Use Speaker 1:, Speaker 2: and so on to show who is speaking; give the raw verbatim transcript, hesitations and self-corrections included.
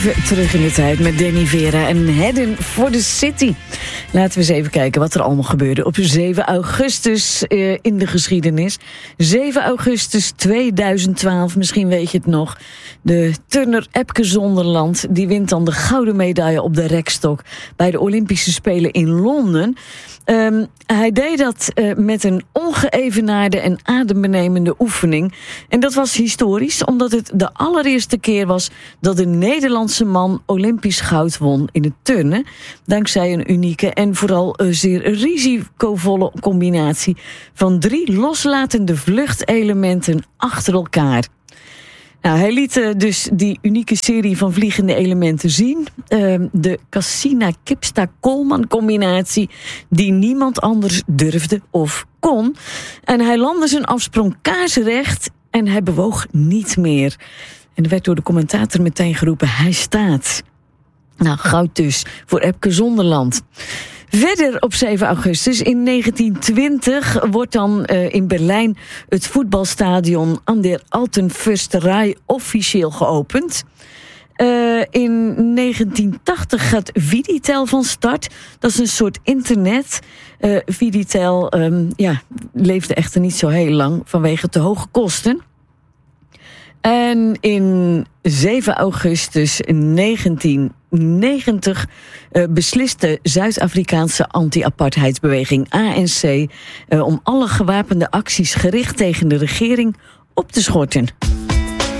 Speaker 1: Terug in de tijd met Danny Vera en Heading for the City. Laten we eens even kijken wat er allemaal gebeurde op zeven augustus uh, in de geschiedenis. zeven augustus tweeduizend twaalf, misschien weet je het nog. De turner Epke Zonderland die wint dan de gouden medaille op de rekstok bij de Olympische Spelen in Londen. Um, hij deed dat uh, met een ongeëvenaarde en adembenemende oefening. En dat was historisch, omdat het de allereerste keer was dat een Nederlandse man Olympisch goud won in het turnen. Dankzij een unieke en vooral uh, zeer risicovolle combinatie van drie loslatende vluchtelementen achter elkaar. Nou, hij liet uh, dus die unieke serie van vliegende elementen zien. Uh, de Cassina-Kipsta-Coleman combinatie die niemand anders durfde of kon. En hij landde zijn afsprong kaarsrecht en hij bewoog niet meer. En er werd door de commentator meteen geroepen, hij staat. Nou, goud dus voor Epke Zonderland. Verder op zeven augustus in negentien twintig wordt dan uh, in Berlijn het voetbalstadion An der Alten Försterei officieel geopend. Uh, in negentien tachtig gaat Viditel van start. Dat is een soort internet. Uh, Viditel um, ja, leefde echter niet zo heel lang vanwege te hoge kosten. En in zeven augustus negentien negentig uh, beslist de Zuid-Afrikaanse anti-apartheidsbeweging A N C uh, om alle gewapende acties gericht tegen de regering op te schorten.